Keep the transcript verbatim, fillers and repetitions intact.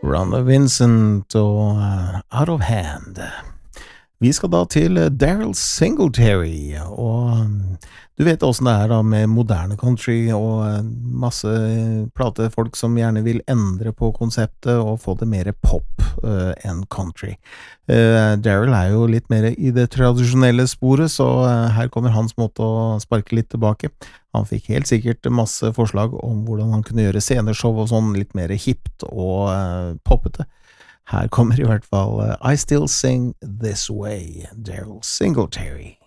Rhonda Vincent og uh, Out of Hand. Vi skal da til uh, Daryl Singletary, og um, du vet hvordan det er da med moderne country og uh, masse platefolk som gjerne vil endre på konseptet og få det mer pop uh, enn country. Uh, Daryl er jo litt mer i det tradisjonelle sporet, så uh, her kommer hans måte å sparke litt tilbake. Han fikk helt sikkert masse forslag om hvordan han kunne gjøre sceneshow og sånn litt mer hipt og uh, poppete. Her kommer i hvert fall uh, I Still Sing This Way, Daryl Singletary.